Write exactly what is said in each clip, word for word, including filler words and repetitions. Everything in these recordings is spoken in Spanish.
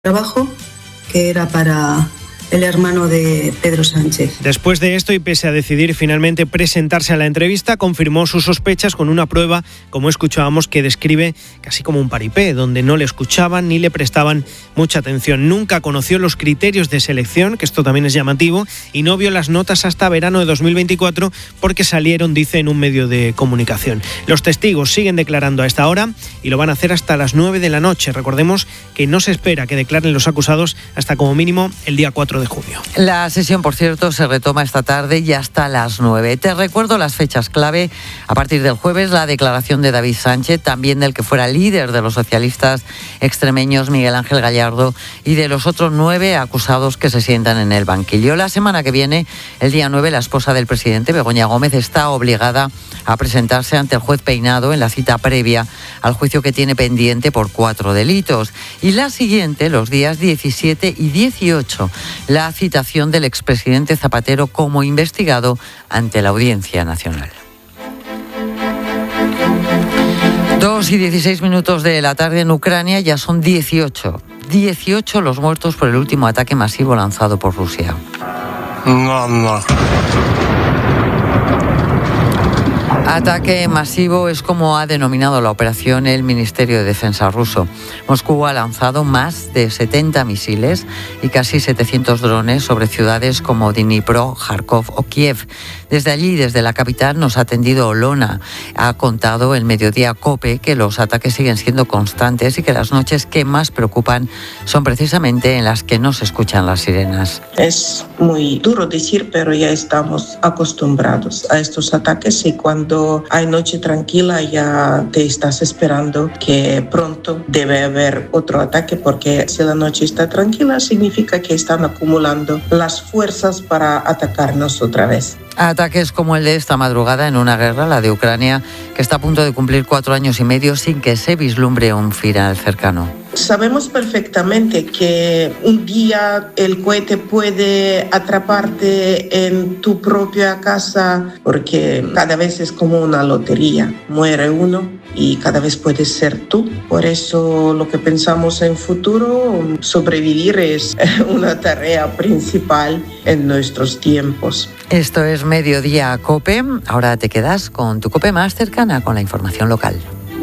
trabajo que era para el hermano de Pedro Sánchez. Después de esto, y pese a decidir finalmente presentarse a la entrevista, confirmó sus sospechas con una prueba, como escuchábamos, que describe casi como un paripé, donde no le escuchaban ni le prestaban mucha atención. Nunca conoció los criterios de selección, que esto también es llamativo, y no vio las notas hasta verano de dos mil veinticuatro porque salieron, dice, en un medio de comunicación. Los testigos siguen declarando a esta hora y lo van a hacer hasta las nueve de la noche. Recordemos que no se espera que declaren los acusados hasta como mínimo el día cuatro de junio. La sesión, por cierto, se retoma esta tarde y hasta las nueve. Te recuerdo las fechas clave. A partir del jueves, la declaración de David Sánchez, también del que fuera líder de los socialistas extremeños, Miguel Ángel Gallardo, y de los otros nueve acusados que se sientan en el banquillo. La semana que viene, el día nueve, la esposa del presidente, Begoña Gómez, está obligada a presentarse ante el juez Peinado en la cita previa al juicio que tiene pendiente por cuatro delitos. Y la siguiente, los días diecisiete y dieciocho, la citación del expresidente Zapatero como investigado ante la Audiencia Nacional. Dos y dieciséis minutos de la tarde en Ucrania, ya son dieciocho. dieciocho los muertos por el último ataque masivo lanzado por Rusia. No, no. Ataque masivo es como ha denominado la operación el Ministerio de Defensa ruso. Moscú ha lanzado más de setenta misiles y casi setecientos drones sobre ciudades como Dnipro, Kharkov o Kiev. Desde allí, desde la capital, nos ha atendido Olona. Ha contado el mediodía COPE que los ataques siguen siendo constantes y que las noches que más preocupan son precisamente en las que no se escuchan las sirenas. Es muy duro decir, pero ya estamos acostumbrados a estos ataques y cuando hay noche tranquila ya te estás esperando que pronto debe haber otro ataque, porque si la noche está tranquila significa que están acumulando las fuerzas para atacarnos otra vez. Ataques como el de esta madrugada en una guerra, la de Ucrania, que está a punto de cumplir cuatro años y medio sin que se vislumbre un final cercano. Sabemos perfectamente que un día el cohete puede atraparte en tu propia casa, porque cada vez es como una lotería. Muere uno y cada vez puedes ser tú. Por eso lo que pensamos en futuro, sobrevivir es una tarea principal en nuestros tiempos. Esto es Mediodía COPE. Ahora te quedas con tu COPE más cercana, con la información local.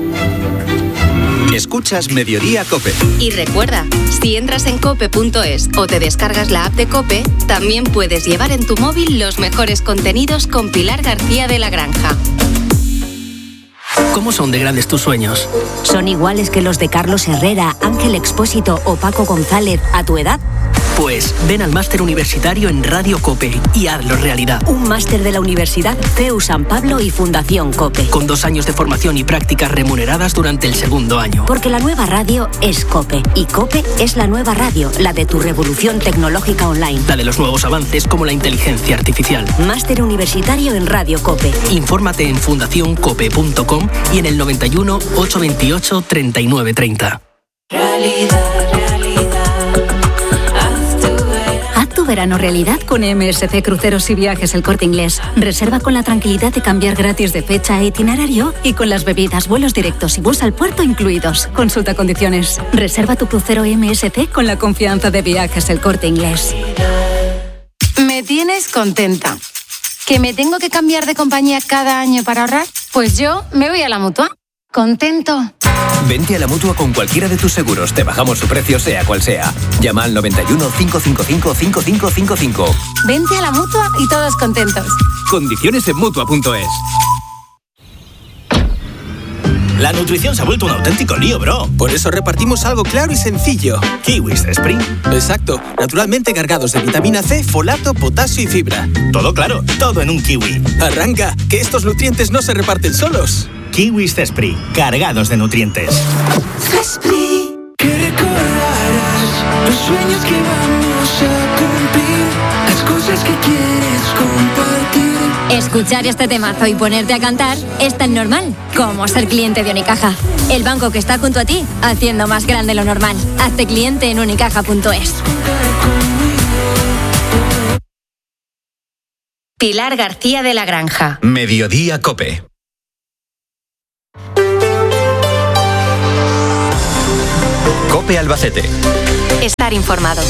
Escuchas Mediodía COPE. Y recuerda, si entras en cope punto es o te descargas la app de COPE, también puedes llevar en tu móvil los mejores contenidos con Pilar García de la Granja. ¿Cómo son de grandes tus sueños? ¿Son iguales que los de Carlos Herrera, Ángel Expósito o Paco González a tu edad? Pues ven al máster universitario en Radio COPE y hazlo realidad. Un máster de la Universidad C E U San Pablo y Fundación COPE. Con dos años de formación y prácticas remuneradas durante el segundo año. Porque la nueva radio es COPE. Y COPE es la nueva radio, la de tu revolución tecnológica online. La de los nuevos avances como la inteligencia artificial. Máster universitario en Radio COPE. Infórmate en fundación cope punto com y en el noventa y uno, ochocientos veintiocho, treinta y nueve treinta. Realidad, realidad. Verano realidad con M S C Cruceros y Viajes El Corte Inglés. Reserva con la tranquilidad de cambiar gratis de fecha e itinerario y con las bebidas, vuelos directos y bus al puerto incluidos. Consulta condiciones. Reserva tu crucero M S C con la confianza de Viajes El Corte Inglés. Me tienes contenta. ¿Que me tengo que cambiar de compañía cada año para ahorrar? Pues yo me voy a la Mutua. ¿Contento? Vente a la Mutua con cualquiera de tus seguros. Te bajamos su precio, sea cual sea. Llama al noventa y uno, cinco cinco cinco, cinco cinco cinco cinco. Vente a la Mutua y todos contentos. Condiciones en Mutua punto es. La nutrición se ha vuelto un auténtico lío, bro. Por eso repartimos algo claro y sencillo. Kiwis Spring. Exacto. Naturalmente cargados de vitamina C, folato, potasio y fibra. Todo claro, todo en un kiwi. Arranca, que estos nutrientes no se reparten solos. Kiwis Cespri, cargados de nutrientes. Cespri. Que recordarás los sueños que vamos a cumplir, las cosas que quieres compartir. Escuchar este temazo y ponerte a cantar es tan normal como ser cliente de Unicaja. El banco que está junto a ti, haciendo más grande lo normal. Hazte cliente en unicaja punto es. Pilar García de la Granja. Mediodía COPE. COPE Albacete. Estar informado.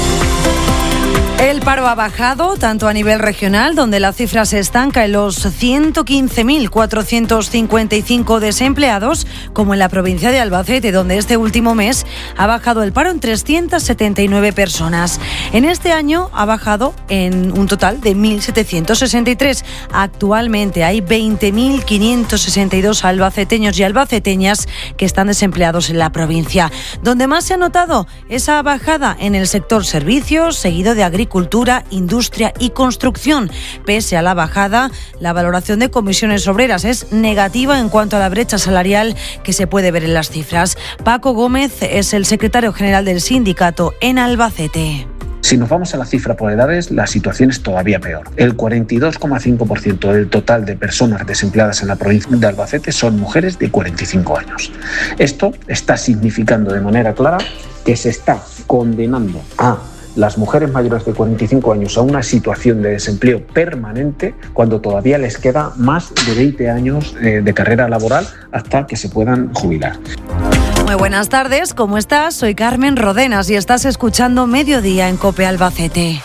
El paro ha bajado tanto a nivel regional, donde la cifra se estanca en los ciento quince mil cuatrocientos cincuenta y cinco desempleados, como en la provincia de Albacete, donde este último mes ha bajado el paro en trescientas setenta y nueve personas. En este año ha bajado en un total de mil setecientos sesenta y tres. Actualmente hay veinte mil quinientos sesenta y dos albaceteños y albaceteñas que están desempleados en la provincia. Donde más se ha notado esa bajada en el sector servicios, seguido de agricultura, Agricultura, industria y construcción. Pese a la bajada, la valoración de comisiones obreras es negativa en cuanto a la brecha salarial que se puede ver en las cifras. Paco Gómez es el secretario general del sindicato en Albacete. Si nos vamos a la cifra por edades, la situación es todavía peor. El cuarenta y dos coma cinco por ciento del total de personas desempleadas en la provincia de Albacete son mujeres de cuarenta y cinco años. Esto está significando de manera clara que se está condenando a las mujeres mayores de cuarenta y cinco años a una situación de desempleo permanente cuando todavía les queda más de veinte años eh, de carrera laboral hasta que se puedan jubilar. Muy buenas tardes, ¿cómo estás? Soy Carmen Rodenas y estás escuchando Mediodía en COPE Albacete.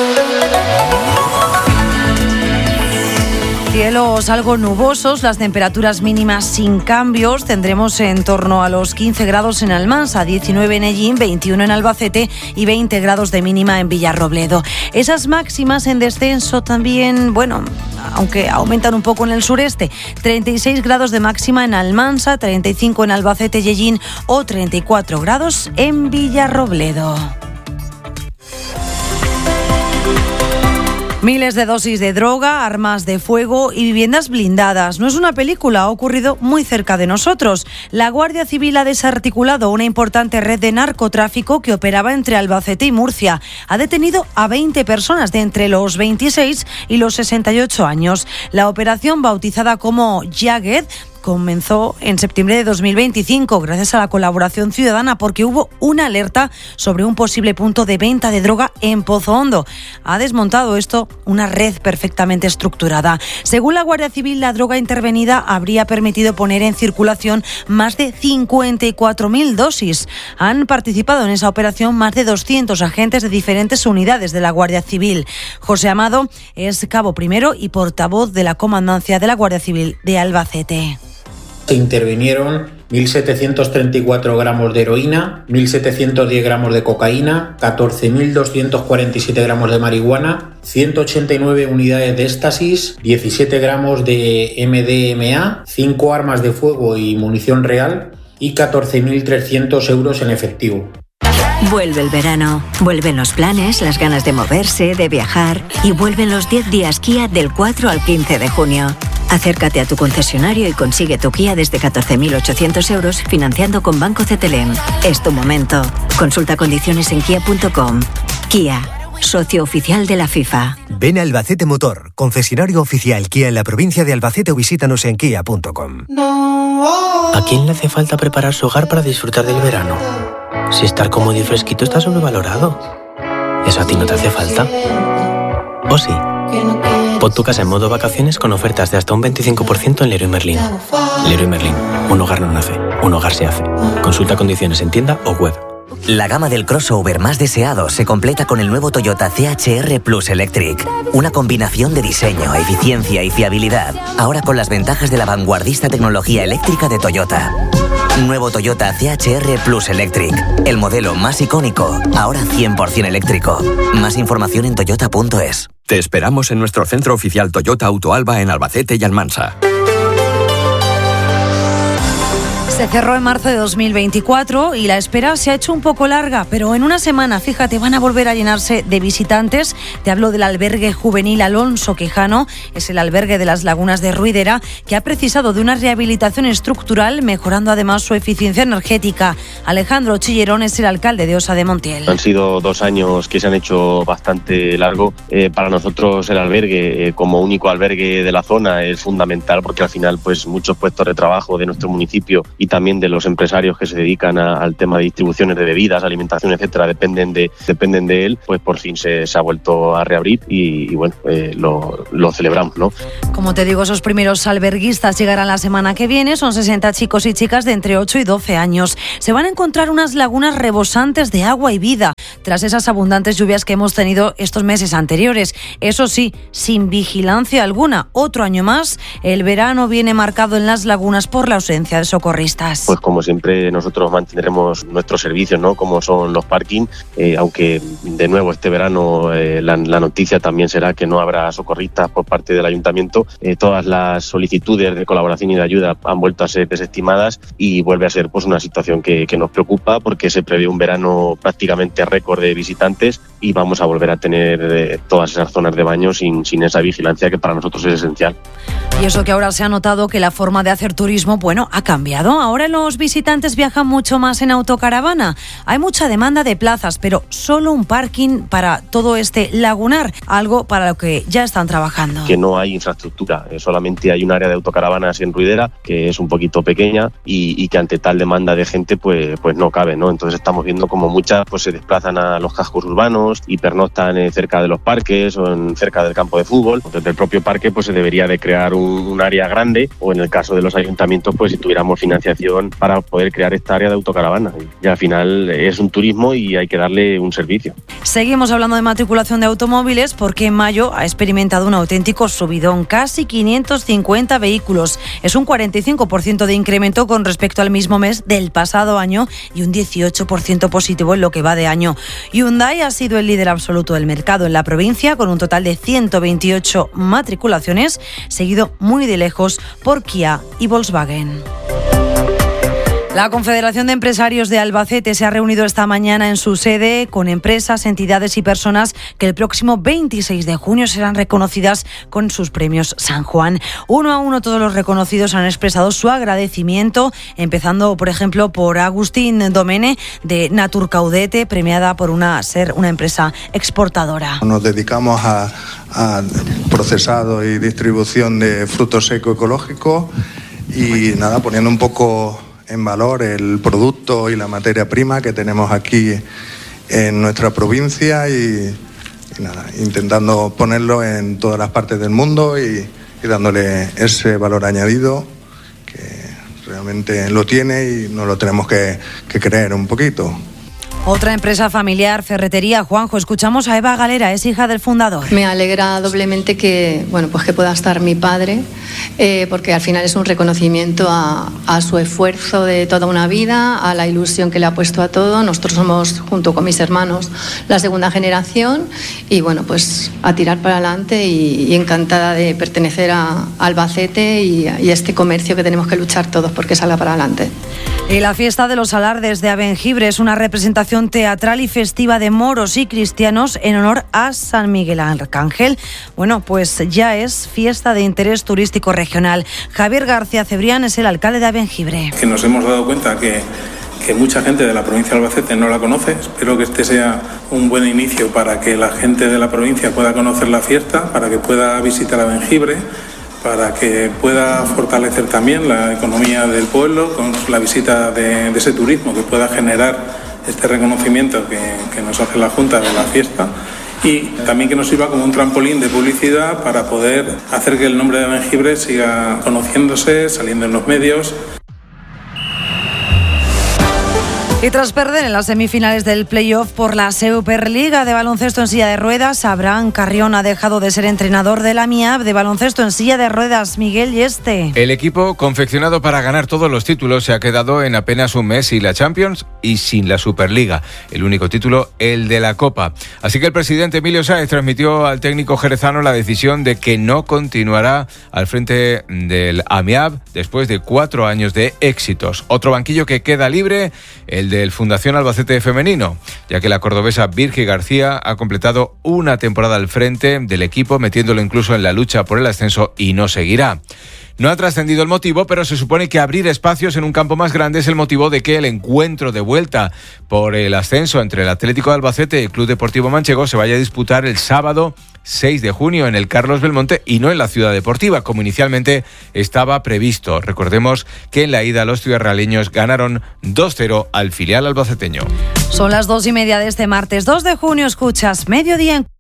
Cielos algo nubosos, las temperaturas mínimas sin cambios. Tendremos en torno a los quince grados en Almansa, diecinueve en Ellín, veintiuno en Albacete y veinte grados de mínima en Villarrobledo. Esas máximas en descenso también, bueno, aunque aumentan un poco en el sureste. treinta y seis grados de máxima en Almansa, treinta y cinco en Albacete y Ellín o treinta y cuatro grados en Villarrobledo. Miles de dosis de droga, armas de fuego y viviendas blindadas. No es una película, ha ocurrido muy cerca de nosotros. La Guardia Civil ha desarticulado una importante red de narcotráfico que operaba entre Albacete y Murcia. Ha detenido a veinte personas de entre los veintiséis y los sesenta y ocho años. La operación, bautizada como Jagged, comenzó en septiembre de dos mil veinticinco gracias a la colaboración ciudadana porque hubo una alerta sobre un posible punto de venta de droga en Pozo Hondo. Ha desmontado esto una red perfectamente estructurada. Según la Guardia Civil, la droga intervenida habría permitido poner en circulación más de cincuenta y cuatro mil dosis. Han participado en esa operación más de doscientos agentes de diferentes unidades de la Guardia Civil. José Amado es cabo primero y portavoz de la Comandancia de la Guardia Civil de Albacete. Se intervinieron mil setecientos treinta y cuatro gramos de heroína, mil setecientos diez gramos de cocaína, catorce mil doscientos cuarenta y siete gramos de marihuana, ciento ochenta y nueve unidades de éxtasis, diecisiete gramos de eme de eme a, cinco armas de fuego y munición real y catorce mil trescientos euros en efectivo. Vuelve el verano, vuelven los planes, las ganas de moverse, de viajar y vuelven los diez días Kia del cuatro al quince de junio. Acércate a tu concesionario y consigue tu Kia desde catorce mil ochocientos euros financiando con Banco Cetelem. Es tu momento. Consulta condiciones en kia punto com. Kia, socio oficial de la FIFA. Ven a Albacete Motor, concesionario oficial Kia en la provincia de Albacete o visítanos en kia punto com. ¿A quién le hace falta preparar su hogar para disfrutar del verano? Si estar cómodo y fresquito está sobrevalorado. ¿Eso a ti no te hace falta? ¿O sí? Pon tu casa en modo vacaciones con ofertas de hasta un veinticinco por ciento en Leroy Merlin. Leroy Merlin, un hogar no nace, un hogar se hace. Consulta condiciones en tienda o web. La gama del crossover más deseado se completa con el nuevo Toyota ce hache erre Plus Electric. Una combinación de diseño, eficiencia y fiabilidad. Ahora con las ventajas de la vanguardista tecnología eléctrica de Toyota. Nuevo Toyota ce hache erre Plus Electric. El modelo más icónico, ahora cien por ciento eléctrico. Más información en toyota punto es. Te esperamos en nuestro centro oficial Toyota Autoalba en Albacete y Almansa. Se cerró en marzo de dos mil veinticuatro y la espera se ha hecho un poco larga, pero en una semana, fíjate, van a volver a llenarse de visitantes. Te hablo del albergue juvenil Alonso Quijano, es el albergue de las Lagunas de Ruidera, que ha precisado de una rehabilitación estructural, mejorando además su eficiencia energética. Alejandro Chillerón es el alcalde de Osa de Montiel. Han sido dos años que se han hecho bastante largos. Eh, para nosotros el albergue, eh, como único albergue de la zona, es fundamental porque al final pues muchos puestos de trabajo de nuestro municipio y también de los empresarios que se dedican a, al tema de distribuciones de bebidas, alimentación, etcétera, dependen de dependen de él, pues por fin se, se ha vuelto a reabrir y, y bueno, eh, lo, lo celebramos, ¿no? Como te digo, esos primeros alberguistas llegarán la semana que viene. Son sesenta chicos y chicas de entre ocho y doce años. Se van a encontrar unas lagunas rebosantes de agua y vida tras esas abundantes lluvias que hemos tenido estos meses anteriores. Eso sí, sin vigilancia alguna. Otro año más, el verano viene marcado en las lagunas por la ausencia de socorristas. Pues como siempre, nosotros mantendremos nuestros servicios, ¿no? Como son los parking, eh, aunque de nuevo este verano eh, la, la noticia también será que no habrá socorristas por parte del ayuntamiento. Eh, todas las solicitudes de colaboración y de ayuda han vuelto a ser desestimadas y vuelve a ser pues una situación que, que nos preocupa porque se prevé un verano prácticamente récord de visitantes y vamos a volver a tener eh, todas esas zonas de baño sin, sin esa vigilancia que para nosotros es esencial. Y eso que ahora se ha notado que la forma de hacer turismo, bueno, ha cambiado. Ahora los visitantes viajan mucho más en autocaravana. Hay mucha demanda de plazas, pero solo un parking para todo este lagunar, algo para lo que ya están trabajando. Que no hay infraestructura, eh, solamente hay un área de autocaravanas en Ruidera, que es un poquito pequeña y, y que ante tal demanda de gente pues, pues no cabe, ¿no? Entonces estamos viendo como muchas pues se desplazan a los cascos urbanos y pernoctan eh, cerca de los parques o en, cerca del campo de fútbol. Desde el propio parque pues se debería de crear un, un área grande o en el caso de los ayuntamientos pues si tuviéramos financiación para poder crear esta área de autocaravana. Y al final es un turismo y hay que darle un servicio. Seguimos hablando de matriculación de automóviles porque en mayo ha experimentado un auténtico subidón, casi quinientos cincuenta vehículos. Es un cuarenta y cinco por ciento de incremento con respecto al mismo mes del pasado año y un dieciocho por ciento positivo en lo que va de año. Hyundai ha sido el líder absoluto del mercado en la provincia con un total de ciento veintiocho matriculaciones, seguido muy de lejos por Kia y Volkswagen. La Confederación de Empresarios de Albacete se ha reunido esta mañana en su sede con empresas, entidades y personas que el próximo veintiséis de junio serán reconocidas con sus premios San Juan. Uno a uno todos los reconocidos han expresado su agradecimiento, empezando, por ejemplo, por Agustín Domene de Naturcaudete, premiada por una ser una empresa exportadora. Nos dedicamos a, a procesado y distribución de frutos secos ecológicos y nada, poniendo un poco en valor el producto y la materia prima que tenemos aquí en nuestra provincia y, y nada, intentando ponerlo en todas las partes del mundo y, y dándole ese valor añadido que realmente lo tiene y nos lo tenemos que, que creer un poquito. Otra empresa familiar, Ferretería Juanjo. Escuchamos a Eva Galera, es hija del fundador. Me alegra doblemente que, bueno, pues que pueda estar mi padre, eh, porque al final es un reconocimiento a, a su esfuerzo de toda una vida, a la ilusión que le ha puesto a todo. Nosotros somos, junto con mis hermanos, la segunda generación y, bueno, pues a tirar para adelante y, y encantada de pertenecer a, a Albacete y a y este comercio que tenemos que luchar todos porque salga para adelante. Y la fiesta de los Alardes de Abengibre es una representación teatral y festiva de moros y cristianos en honor a San Miguel Arcángel. Bueno, pues ya es fiesta de interés turístico regional. Javier García Cebrián es el alcalde de Abengibre. Que nos hemos dado cuenta que, que mucha gente de la provincia de Albacete no la conoce. Espero que este sea un buen inicio para que la gente de la provincia pueda conocer la fiesta, para que pueda visitar Abengibre, para que pueda fortalecer también la economía del pueblo con la visita de, de ese turismo que pueda generar este reconocimiento que, que nos hace la Junta de la fiesta y también que nos sirva como un trampolín de publicidad para poder hacer que el nombre de Abengibre siga conociéndose, saliendo en los medios. Y tras perder en las semifinales del playoff por la Superliga de baloncesto en silla de ruedas, Abraham Carrión ha dejado de ser entrenador de la M I A B de baloncesto en silla de ruedas. Miguel Yeste. El equipo, confeccionado para ganar todos los títulos, se ha quedado en apenas un mes sin la Champions y sin la Superliga. El único título, el de la Copa. Así que el presidente Emilio Sáez transmitió al técnico jerezano la decisión de que no continuará al frente del A M I A B después de cuatro años de éxitos. Otro banquillo que queda libre, el del Fundación Albacete Femenino, ya que la cordobesa Virgi García ha completado una temporada al frente del equipo, metiéndolo incluso en la lucha por el ascenso y no seguirá. No ha trascendido el motivo, pero se supone que abrir espacios en un campo más grande es el motivo de que el encuentro de vuelta por el ascenso entre el Atlético de Albacete y el Club Deportivo Manchego se vaya a disputar el sábado seis de junio en el Carlos Belmonte y no en la Ciudad Deportiva, como inicialmente estaba previsto. Recordemos que en la ida los ciudadraleños ganaron dos cero al filial albaceteño. Son las dos y media de este martes dos de junio. Escuchas Mediodía en...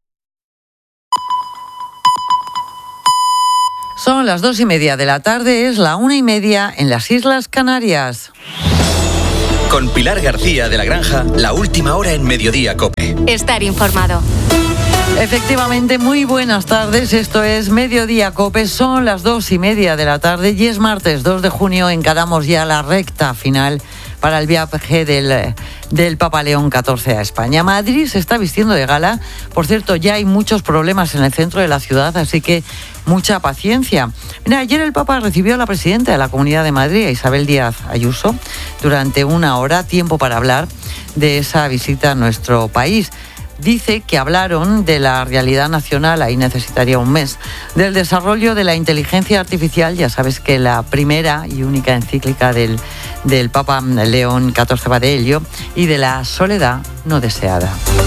Son las dos y media de la tarde, es la una y media en las Islas Canarias. Con Pilar García de la Granja, la última hora en Mediodía COPE. Estar informado. Efectivamente, muy buenas tardes. Esto es Mediodía COPE. Son las dos y media de la tarde y es martes dos de junio. Encaramos ya la recta final para el viaje del, del Papa León catorce a España. Madrid se está vistiendo de gala. Por cierto, ya hay muchos problemas en el centro de la ciudad, así que mucha paciencia. Mira, ayer el Papa recibió a la presidenta de la Comunidad de Madrid, a Isabel Díaz Ayuso, durante una hora, tiempo para hablar de esa visita a nuestro país. Dice que hablaron de la realidad nacional, ahí necesitaría un mes, del desarrollo de la inteligencia artificial, ya sabes que la primera y única encíclica del, del Papa León catorce va de ello, y de la soledad no deseada.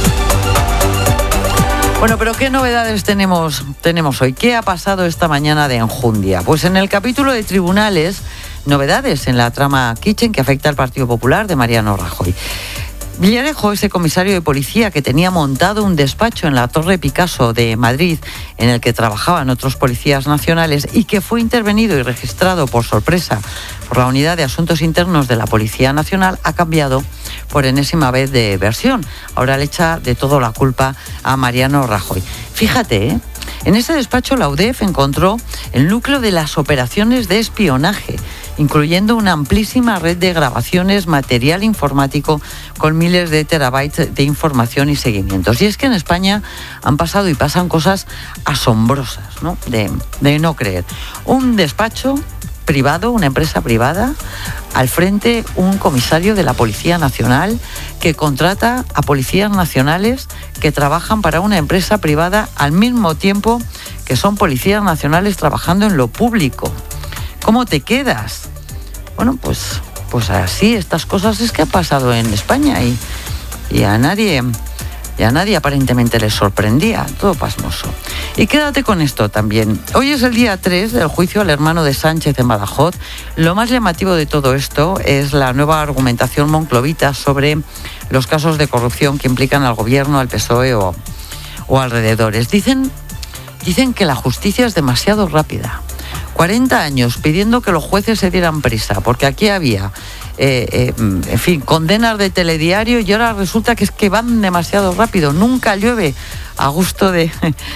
Bueno, pero ¿qué novedades tenemos, tenemos hoy? ¿Qué ha pasado esta mañana de enjundia? Pues en el capítulo de tribunales, novedades en la trama Kitchen que afecta al Partido Popular de Mariano Rajoy. Villarejo, ese comisario de policía que tenía montado un despacho en la Torre Picasso de Madrid, en el que trabajaban otros policías nacionales y que fue intervenido y registrado por sorpresa por la Unidad de Asuntos Internos de la Policía Nacional, ha cambiado por enésima vez de versión. Ahora le echa de todo la culpa a Mariano Rajoy. Fíjate, ¿eh? En ese despacho la U D E F encontró el núcleo de las operaciones de espionaje, incluyendo una amplísima red de grabaciones, material informático con miles de terabytes de información y seguimientos. Y es que en España han pasado y pasan cosas asombrosas, ¿no? De, de no creer. Un despacho privado, una empresa privada, al frente un comisario de la Policía Nacional que contrata a policías nacionales que trabajan para una empresa privada al mismo tiempo que son policías nacionales trabajando en lo público. ¿Cómo te quedas? Bueno, pues, pues así, estas cosas es que ha pasado en España y, y a nadie... Y a nadie aparentemente les sorprendía, todo pasmoso. Y quédate con esto también. Hoy es el día tres del juicio al hermano de Sánchez en Badajoz. Lo más llamativo de todo esto es la nueva argumentación monclovita sobre los casos de corrupción que implican al gobierno, al P S O E o, o alrededores. Dicen, dicen que la justicia es demasiado rápida. cuarenta años pidiendo que los jueces se dieran prisa, porque aquí había... Eh, eh, en fin, condenas de telediario y ahora resulta que es que van demasiado rápido, nunca llueve a gusto de,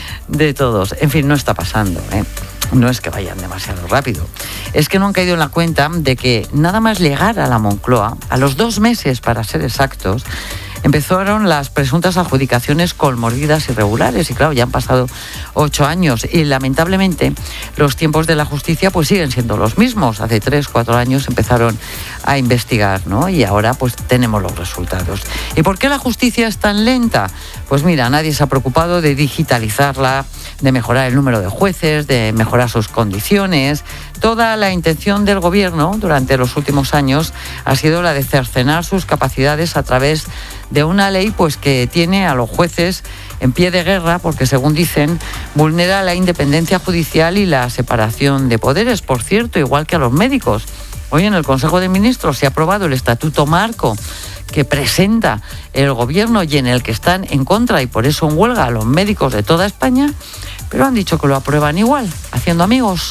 de todos. En fin, no está pasando, ¿eh? No es que vayan demasiado rápido, es que no han caído en la cuenta de que nada más llegar a la Moncloa, a los dos meses para ser exactos, empezaron las presuntas adjudicaciones colmordidas irregulares y claro, ya han pasado ocho años y lamentablemente los tiempos de la justicia pues siguen siendo los mismos. Hace tres, cuatro años empezaron a investigar, ¿no? Y ahora pues tenemos los resultados. ¿Y por qué la justicia es tan lenta? Pues mira, nadie se ha preocupado de digitalizarla, de mejorar el número de jueces, de mejorar sus condiciones. Toda la intención del gobierno durante los últimos años ha sido la de cercenar sus capacidades a través de una ley pues que tiene a los jueces en pie de guerra porque, según dicen, vulnera la independencia judicial y la separación de poderes. Por cierto, igual que a los médicos. Hoy en el Consejo de Ministros se ha aprobado el Estatuto Marco que presenta el gobierno y en el que están en contra y por eso en huelga a los médicos de toda España, pero han dicho que lo aprueban igual, haciendo amigos.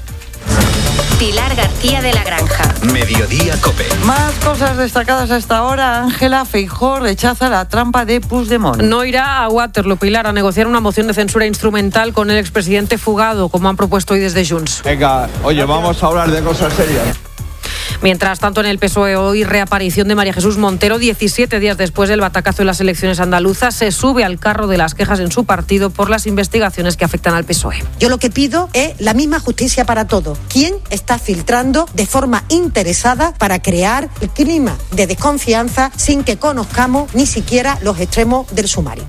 Pilar García de la Granja. Mediodía COPE. Más cosas destacadas a esta hora. Ángela Feijóo rechaza la trampa de Puigdemont. No irá a Waterloo, Pilar, a negociar una moción de censura instrumental con el expresidente fugado, como han propuesto hoy desde Junts. Venga, oye, vamos a hablar de cosas serias. Mientras tanto, en el P S O E hoy reaparición de María Jesús Montero, diecisiete días después del batacazo en las elecciones andaluzas, se sube al carro de las quejas en su partido por las investigaciones que afectan al P S O E. Yo lo que pido es la misma justicia para todos. ¿Quién está filtrando de forma interesada para crear el clima de desconfianza sin que conozcamos ni siquiera los extremos del sumario?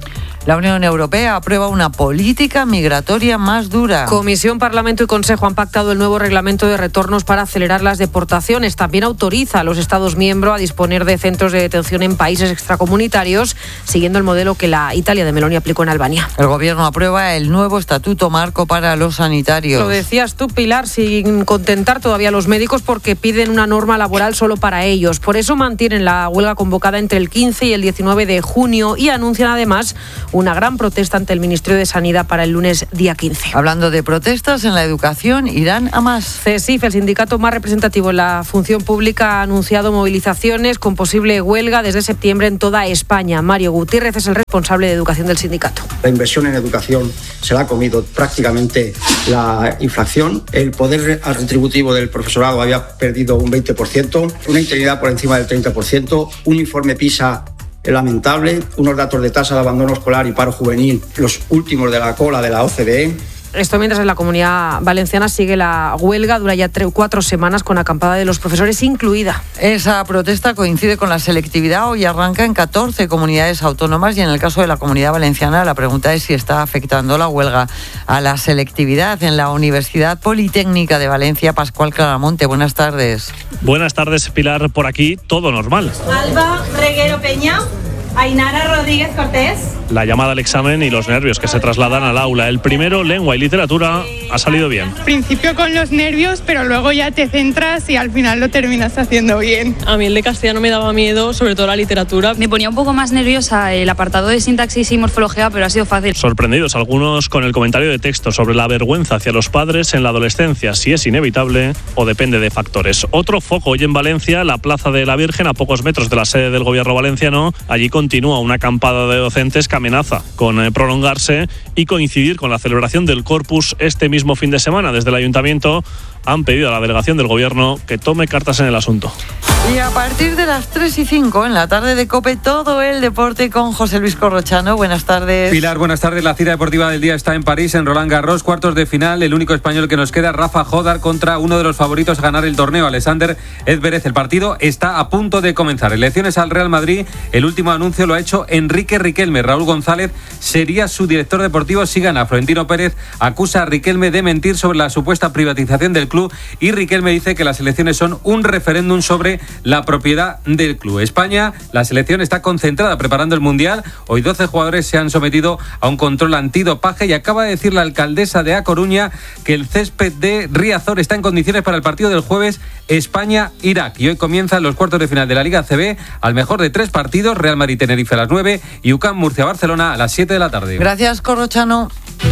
La Unión Europea aprueba una política migratoria más dura. Comisión, Parlamento y Consejo han pactado el nuevo reglamento de retornos para acelerar las deportaciones. También autoriza a los Estados miembros a disponer de centros de detención en países extracomunitarios, siguiendo el modelo que la Italia de Meloni aplicó en Albania. El Gobierno aprueba el nuevo estatuto marco para los sanitarios. Lo decías tú, Pilar, sin contentar todavía a los médicos porque piden una norma laboral solo para ellos. Por eso mantienen la huelga convocada entre el quince y el diecinueve de junio y anuncian además una gran protesta ante el Ministerio de Sanidad para el lunes día quince. Hablando de protestas en la educación, irán a más. CESIF, el sindicato más representativo en la función pública, ha anunciado movilizaciones con posible huelga desde septiembre en toda España. Mario Gutiérrez es el responsable de educación del sindicato. La inversión en educación se la ha comido prácticamente la inflación. El poder retributivo del profesorado había perdido un veinte por ciento, una interinidad por encima del treinta por ciento, un informe PISA lamentable, unos datos de tasa de abandono escolar y paro juvenil, los últimos de la cola de la O C D E. Esto mientras en la Comunidad Valenciana sigue la huelga, dura ya tres, cuatro semanas con acampada de los profesores incluida. Esa protesta coincide con la selectividad, hoy arranca en catorce comunidades autónomas y en el caso de la Comunidad Valenciana la pregunta es si está afectando la huelga a la selectividad. En la Universidad Politécnica de Valencia, Pascual Claramonte, buenas tardes. Buenas tardes, Pilar, por aquí todo normal. Alba Reguero Peña. Ainara Rodríguez Cortés. La llamada al examen y los nervios que se trasladan al aula. El primero, lengua y literatura, ha salido bien. Principio con los nervios, pero luego ya te centras y al final lo terminas haciendo bien. A mí el de castellano me daba miedo, sobre todo la literatura. Me ponía un poco más nerviosa el apartado de sintaxis y morfología, pero ha sido fácil. Sorprendidos algunos con el comentario de texto sobre la vergüenza hacia los padres en la adolescencia, si es inevitable o depende de factores. Otro foco hoy en Valencia, la Plaza de la Virgen, a pocos metros de la sede del gobierno valenciano. Allí continúa una acampada de docentes que amenaza con eh, prolongarse y coincidir con la celebración del Corpus este mismo fin de semana. Desde el Ayuntamiento han pedido a la delegación del Gobierno que tome cartas en el asunto. Y a partir de las tres y cinco en la tarde de COPE, todo el deporte con José Luis Corrochano. Buenas tardes. Pilar, buenas tardes. La cita deportiva del día está en París, en Roland Garros, cuartos de final. El único español que nos queda, Rafa Jodar, contra uno de los favoritos a ganar el torneo, Alexander Zverev. El partido está a punto de comenzar. Elecciones al Real Madrid. El último anuncio lo ha hecho Enrique Riquelme. Raúl González sería su director deportivo si gana. Florentino Pérez acusa a Riquelme de mentir sobre la supuesta privatización del club y Riquelme dice que las elecciones son un referéndum sobre la propiedad del club. España, la selección está concentrada preparando el Mundial. Hoy doce jugadores se han sometido a un control antidopaje y acaba de decir la alcaldesa de A Coruña que el césped de Riazor está en condiciones para el partido del jueves España-Irak. Y hoy comienzan los cuartos de final de la Liga A C B al mejor de tres partidos, Real Madrid-Tenerife a las nueve y U C A M Murcia-Barcelona a las siete de la tarde. Gracias, Corrochano.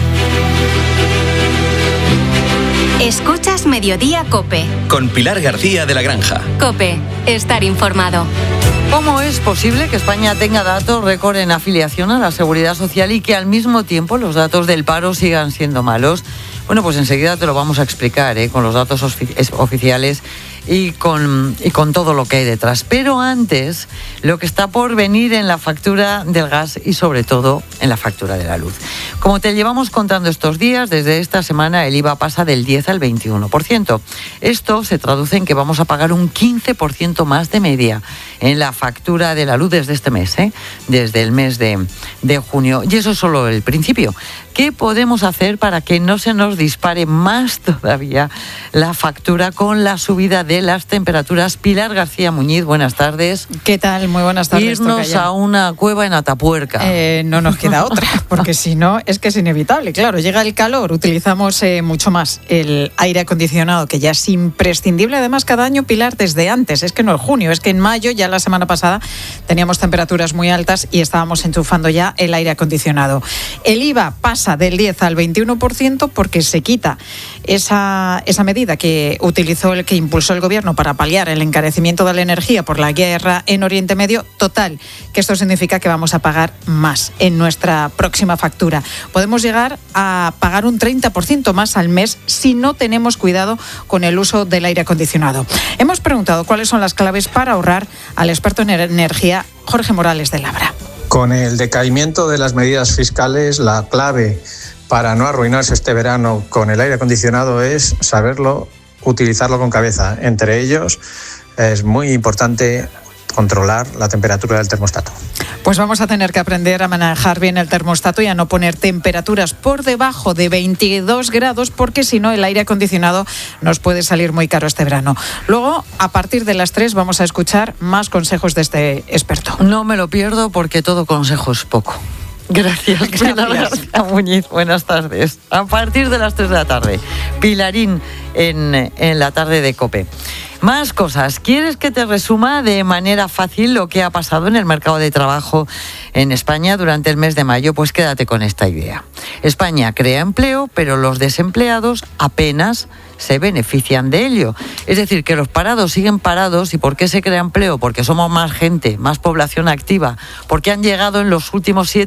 Escuchas Mediodía COPE. Con Pilar García de la Granja. COPE, estar informado. ¿Cómo es posible que España tenga datos récord en afiliación a la Seguridad Social y que al mismo tiempo los datos del paro sigan siendo malos? Bueno, pues enseguida te lo vamos a explicar, ¿eh? Con los datos oficiales y con, y con todo lo que hay detrás. Pero antes, lo que está por venir en la factura del gas y sobre todo en la factura de la luz. Como te llevamos contando estos días, desde esta semana el I V A pasa del diez al veintiuno por ciento. Esto se traduce en que vamos a pagar un quince por ciento más de media en la factura de la luz desde este mes, ¿eh? Desde el mes de, de junio. Y eso es solo el principio. ¿Qué podemos hacer para que no se nos dispare más todavía la factura con la subida de las temperaturas? Pilar García Muñiz, buenas tardes. ¿Qué tal? Muy buenas tardes. Irnos a una cueva en Atapuerca. Eh, no nos queda otra, porque si no es que es inevitable. Claro, llega el calor, utilizamos eh, mucho más el aire acondicionado, que ya es imprescindible. Además, cada año, Pilar, desde antes, es que no es junio, es que en mayo, ya la semana pasada, teníamos temperaturas muy altas y estábamos enchufando ya el aire acondicionado. El I V A pasa del diez al veintiuno por ciento porque se quita esa, esa medida que utilizó el que impulsó el gobierno para paliar el encarecimiento de la energía por la guerra en Oriente Medio. Total, que esto significa que vamos a pagar más en nuestra próxima factura. Podemos llegar a pagar un treinta por ciento más al mes si no tenemos cuidado con el uso del aire acondicionado. Hemos preguntado cuáles son las claves para ahorrar al experto en energía Jorge Morales de Labra. Con el decaimiento de las medidas fiscales, la clave para no arruinarse este verano con el aire acondicionado es saberlo, utilizarlo con cabeza. Entre ellos, es muy importante controlar la temperatura del termostato. Pues vamos a tener que aprender a manejar bien el termostato y a no poner temperaturas por debajo de veintidós grados, porque si no el aire acondicionado nos puede salir muy caro este verano. Luego, a partir de las tres, vamos a escuchar más consejos de este experto. No me lo pierdo porque todo consejo es poco. Gracias, Pilar García Muñiz. Buenas tardes. A partir de las tres de la tarde, Pilarín en, en la tarde de COPE. Más cosas. ¿Quieres que te resuma de manera fácil lo que ha pasado en el mercado de trabajo en España durante el mes de mayo? Pues quédate con esta idea. España crea empleo, pero los desempleados apenas se benefician de ello. Es decir, que los parados siguen parados. ¿Y por qué se crea empleo? Porque somos más gente, más población activa, porque han llegado en los últimos siete